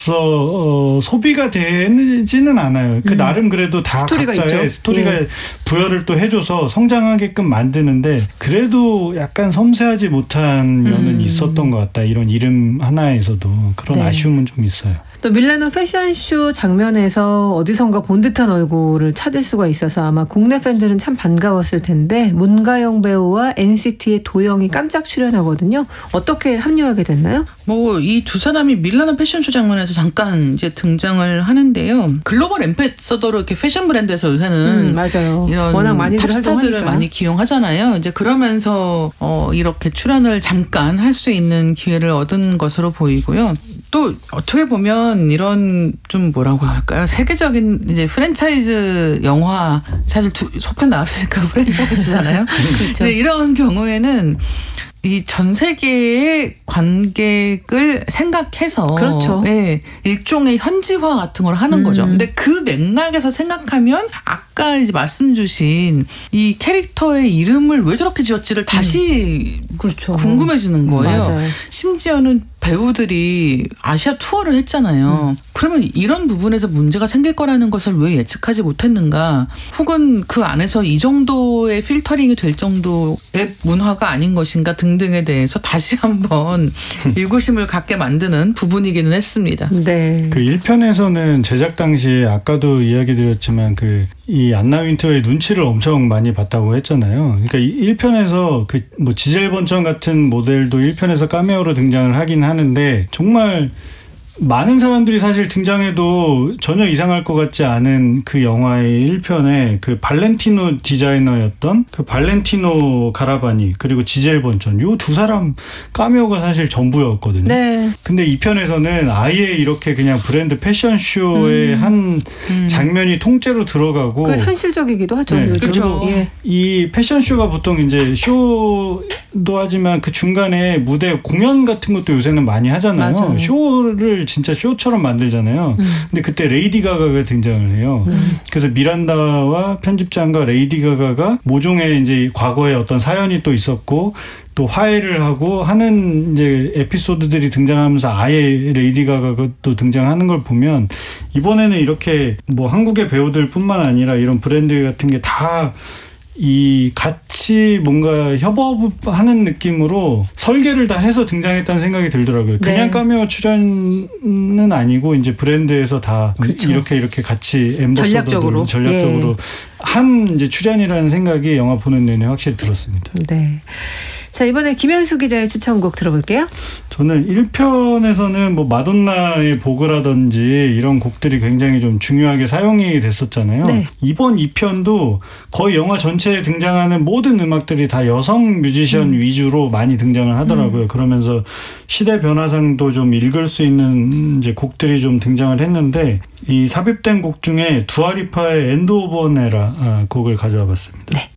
소비가 되지는 않아요. 그 나름 그래도 다 스토리가 각자의 있죠. 스토리가 예. 부여를 또 해줘서 성장하게끔 만드는데 그래도 약간 섬세하지 못한 면은 있었던 것 같다. 이런 이름 하나에서도 그런 네. 아쉬움은 좀 있어요. 또 밀라노 패션쇼 장면에서 어디선가 본 듯한 얼굴을 찾을 수가 있어서 아마 국내 팬들은 참 반가웠을 텐데 문가영 배우와 NCT의 도영이 깜짝 출연하거든요. 어떻게 합류하게 됐나요? 뭐 이 두 사람이 밀라노 패션쇼 장면에서 잠깐 이제 등장을 하는데요. 글로벌 앰베서더로 이렇게 패션 브랜드에서 요새는 맞아요. 이런 워낙 많이들 탑스타들을 활동하니까. 많이 기용하잖아요. 이제 그러면서 이렇게 출연을 잠깐 할 수 있는 기회를 얻은 것으로 보이고요. 또 어떻게 보면 이런 좀 뭐라고 할까요? 세계적인 이제 프랜차이즈 영화 사실 속편 나왔으니까 프랜차이즈잖아요. 그렇죠. 근데 이런 경우에는 이 전 세계의 관객을 생각해서 그렇죠. 예, 일종의 현지화 같은 걸 하는 거죠. 근데 그 맥락에서 생각하면 아까 이제 말씀 주신 이 캐릭터의 이름을 왜 저렇게 지었지를 다시 그렇죠. 궁금해지는 거예요. 맞아요. 심지어는 배우들이 아시아 투어를 했잖아요. 그러면 이런 부분에서 문제가 생길 거라는 것을 왜 예측하지 못했는가? 혹은 그 안에서 이 정도의 필터링이 될 정도의 문화가 아닌 것인가 등등에 대해서 다시 한번 의구심을 갖게 만드는 부분이기는 했습니다. 네. 그 1편에서는 제작 당시에 아까도 이야기 드렸지만 이 안나 윈터의 눈치를 엄청 많이 봤다고 했잖아요. 그러니까 1편에서 그 뭐 지젤 번천 같은 모델도 1편에서 카메오로 등장을 하긴 하는데 정말 많은 사람들이 사실 등장해도 전혀 이상할 것 같지 않은 그 영화의 1편에 그 발렌티노 디자이너였던 그 발렌티노 가라바니 그리고 지젤 번천 요 두 사람 카메오가 사실 전부였거든요. 네. 근데 2편에서는 아예 이렇게 그냥 브랜드 패션쇼의 한 장면이 통째로 들어가고 그 현실적이기도 하죠. 네, 요즘. 그렇죠. 예. 이 패션쇼가 보통 이제 쇼도 하지만 그 중간에 무대 공연 같은 것도 요새는 많이 하잖아요. 맞아요. 쇼를 진짜 쇼처럼 만들잖아요. 근데 그때 레이디 가가가 등장을 해요. 그래서 미란다와 편집장과 레이디 가가가 모종의 이제 과거에 어떤 사연이 또 있었고 또 화해를 하고 하는 이제 에피소드들이 등장하면서 아예 레이디 가가가 또 등장하는 걸 보면 이번에는 이렇게 뭐 한국의 배우들뿐만 아니라 이런 브랜드 같은 게 다 이 같이 뭔가 협업하는 느낌으로 설계를 다 해서 등장했다는 생각이 들더라고요. 그냥 네. 카메오 출연은 아니고 이제 브랜드에서 다 그쵸. 이렇게 같이 엠버서더로 전략적으로. 예. 한 이제 출연이라는 생각이 영화 보는 내내 확실히 들었습니다. 네. 자, 이번에 김현수 기자의 추천곡 들어볼게요. 저는 1편에서는 뭐 마돈나의 보그라든지 이런 곡들이 굉장히 좀 중요하게 사용이 됐었잖아요. 네. 이번 2편도 거의 영화 전체에 등장하는 모든 음악들이 다 여성 뮤지션 위주로 많이 등장을 하더라고요. 그러면서 시대 변화상도 좀 읽을 수 있는 이제 곡들이 좀 등장을 했는데 이 삽입된 곡 중에 두아리파의 엔드 오브 원 에라 곡을 가져와 봤습니다. 네.